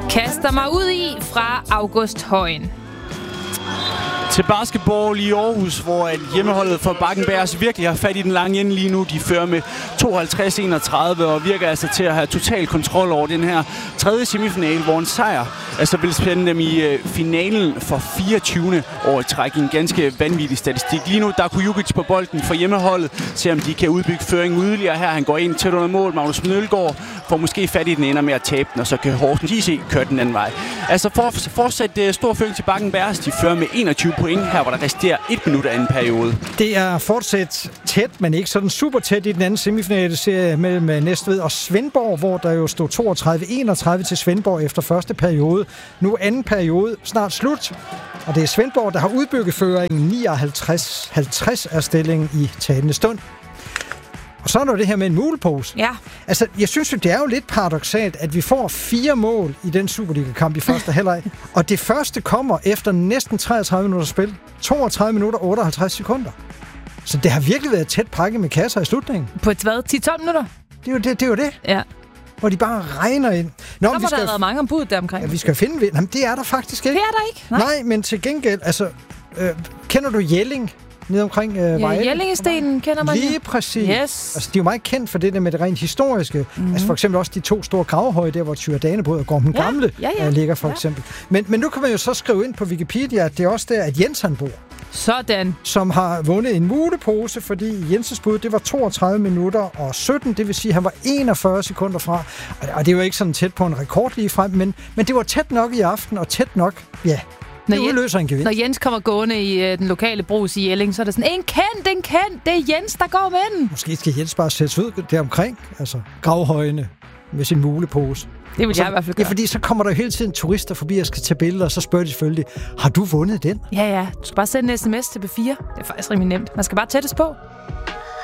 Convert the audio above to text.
kaster mig ud i fra August Højen. Til basketball i Aarhus, hvor at hjemmeholdet for Bakken Bears virkelig har fat i den lange ende lige nu. De fører med 52-31 og virker altså til at have total kontrol over den her tredje semifinale, hvor en sejr altså vil spænde dem i finalen for 24. år i træk. En ganske vanvittig statistik. Lige nu Darko Jukic på bolden for hjemmeholdet. Se om de kan udbygge føringen yderligere her. Han går ind tæt under mål. Magnus Mølgaard får måske fat i den, ender med at tabe den, og så kan Horsens IC køre den anden vej. Altså fortsat stor føring til Bakken Bears. De fører med 21 point her, hvor der resterer 1 minut af anden periode. Det er fortsat tæt, men ikke sådan super tæt i den anden semifinale serie mellem Næstved og Svendborg, hvor der jo stod 32-31 til Svendborg efter første periode. Nu anden periode snart slut, og det er Svendborg, der har udbygget føringen 59-50 af stillingen i talende stund. Og så er der det her med en mulepose. Ja. Altså, jeg synes jo, det er jo lidt paradoksalt, at vi får 4 mål i den Superliga-kamp i første halvleg, og det første kommer efter næsten 33 minutter spil. 32 minutter og 58 sekunder. Så det har virkelig været tæt pakket med kasser i slutningen. På et hvad? 10-12 minutter? Det er jo det. Ja. Hvor de bare regner ind. Nå, der må der have været mange ombud der omkring. Ja, vi skal finde vind. Jamen, det er der faktisk ikke. Det er der ikke? Nej, men til gengæld, altså, kender du Jelling? Nede omkring Vejle. Jellingestenen kender man. Lige præcis. Yes. Altså, de er jo meget kendt for det der med det rent historiske. Mm-hmm. Altså for eksempel også de 2 store gravhøje, der hvor Tyre Danebrød og Gorm den Gamle ligger for eksempel. Men nu kan man jo så skrive ind på Wikipedia, at det er også der, at Jens han bor. Sådan. Som har vundet en mulepose, fordi Jensens bud, det var 32 minutter og 17, det vil sige, at han var 41 sekunder fra. Og det var ikke sådan tæt på en rekord lige frem, men det var tæt nok i aften, og tæt nok, ja. Det udløser en gevinst. Når Jens kommer gående i den lokale brus i Jelling, så er det sådan, en kendt, det er Jens, der går med den. Måske skal Jens bare sættes ud deromkring, altså gravhøjene med sin mulepose. Det vil jeg i hvert fald gøre. Ja, fordi så kommer der hele tiden turister forbi og skal tage billeder, og så spørger de selvfølgelig, har du vundet den? Ja, du skal bare sende en sms til B4. Det er faktisk rimelig nemt. Man skal bare tættes på.